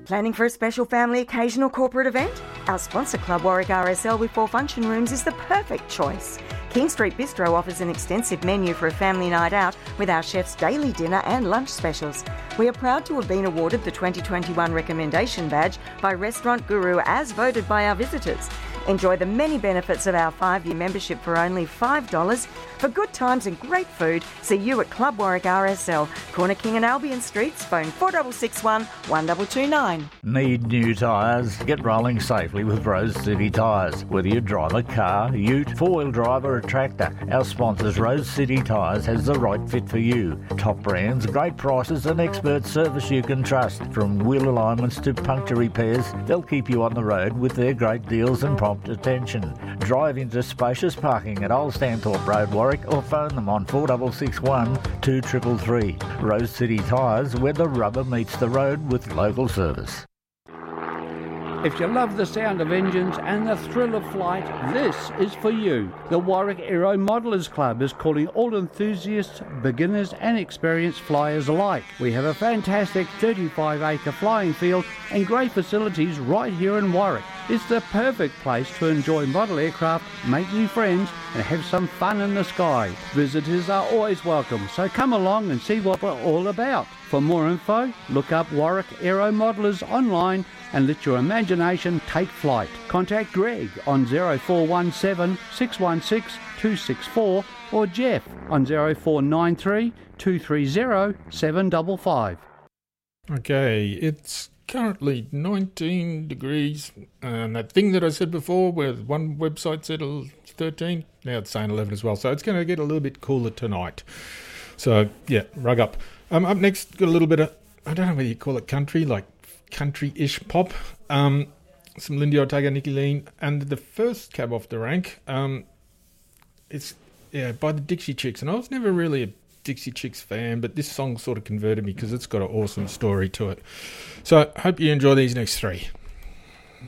Planning for a special family occasion or corporate event? Our sponsor Club Warwick RSL with 4 function rooms is the perfect choice. King Street Bistro offers an extensive menu for a family night out with our chef's daily dinner and lunch specials. We are proud to have been awarded the 2021 Recommendation Badge by Restaurant Guru as voted by our visitors. Enjoy the many benefits of our 5-year membership for only $5. For good times and great food, see you at Club Warwick RSL, Corner King and Albion Streets, phone 4661 1229. Need new tyres? Get rolling safely with Rose City Tyres. Whether you drive a car, ute, 4-wheel drive or a tractor, our sponsors Rose City Tyres has the right fit for you. Top brands, great prices and expert service you can trust. From wheel alignments to puncture repairs, they'll keep you on the road with their great deals and prompt attention. Drive into spacious parking at Old Stanthorpe Road, Warwick, or phone them on 4661 2333. Rose City Tyres, where the rubber meets the road with local service. If you love the sound of engines and the thrill of flight, this is for you. The Warwick Aero Modelers Club is calling all enthusiasts, beginners and experienced flyers alike. We have a fantastic 35-acre flying field and great facilities right here in Warwick. It's the perfect place to enjoy model aircraft, make new friends and have some fun in the sky. Visitors are always welcome, so come along and see what we're all about. For more info, look up Warwick Aero Modelers online and let your imagination take flight. Contact Greg on 0417 616 264 or Jeff on 0493 230 755. Okay, it's currently 19 degrees, and that thing that I said before where one website said 13, now it's saying 11 as well, so it's going to get a little bit cooler tonight. So yeah, rug up. Up next, got a little bit of, I don't know whether you call it country, like country-ish pop. Some Lindy Ortega, Nicky Lean, and the first cab off the rank, it's by the Dixie Chicks, and I was never really a Dixie Chicks fan, but this song sort of converted me because it's got an awesome story to it. So I hope you enjoy these next 3.